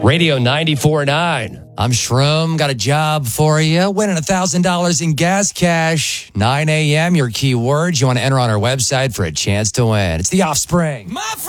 Radio 94.9. I'm Shroom. Got a job for you. Winning $1,000 in gas cash. 9 a.m. Your keywords. You want to enter on our website for a chance to win. It's The Offspring.